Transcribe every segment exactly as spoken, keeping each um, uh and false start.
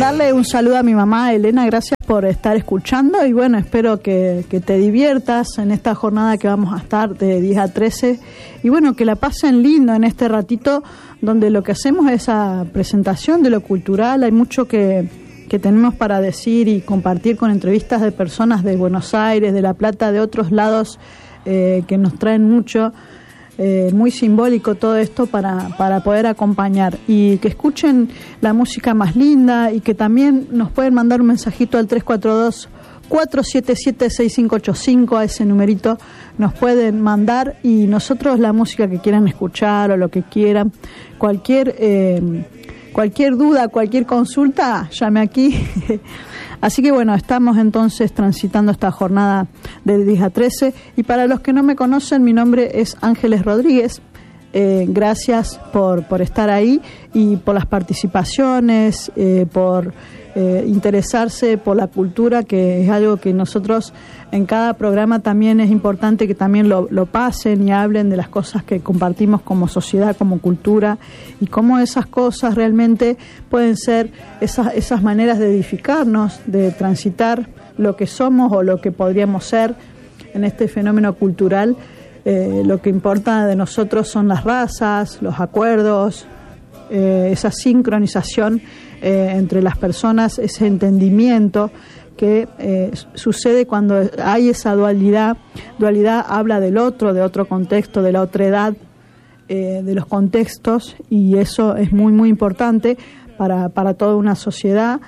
mandarle un saludo a mi mamá, Elena, gracias por estar escuchando y bueno, espero que, que te diviertas en esta jornada que vamos a estar de diez a trece y bueno, que la pasen lindo en este ratito donde lo que hacemos es esa presentación de lo cultural, hay mucho que, que tenemos para decir y compartir con entrevistas de personas de Buenos Aires, de La Plata, de otros lados eh, que nos traen mucho. Eh, muy simbólico todo esto para, para poder acompañar y que escuchen la música más linda y que también nos pueden mandar un mensajito al tres cuatro dos, cuatro siete siete, seis cinco ocho cinco, a ese numerito nos pueden mandar y nosotros la música que quieran escuchar o lo que quieran, cualquier eh, cualquier duda, cualquier consulta, llame aquí. Así que bueno, estamos entonces transitando esta jornada de diez a trece y para los que no me conocen, mi nombre es Ángeles Rodríguez. Eh, gracias por, por estar ahí y por las participaciones, eh, por eh, interesarse por la cultura, que es algo que nosotros en cada programa también es importante que también lo, lo pasen y hablen de las cosas que compartimos como sociedad, como cultura y cómo esas cosas realmente pueden ser esas, esas maneras de edificarnos, de transitar lo que somos o lo que podríamos ser en este fenómeno cultural. Eh, lo que importa de nosotros son las razas, los acuerdos, eh, esa sincronización eh, entre las personas, ese entendimiento que eh, sucede cuando hay esa dualidad. Dualidad habla del otro, de otro contexto, de la otredad, eh, de los contextos, y eso es muy, muy importante para, para toda una sociedad.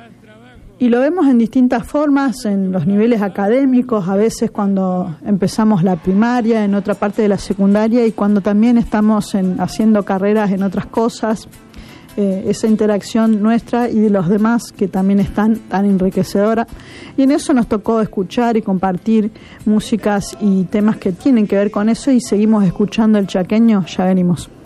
Y lo vemos en distintas formas, en los niveles académicos, a veces cuando empezamos la primaria, en otra parte de la secundaria y cuando también estamos en, haciendo carreras en otras cosas, eh, esa interacción nuestra y de los demás que también es tan, tan enriquecedora. Y en eso nos tocó escuchar y compartir músicas y temas que tienen que ver con eso y seguimos escuchando el chaqueño, ya venimos.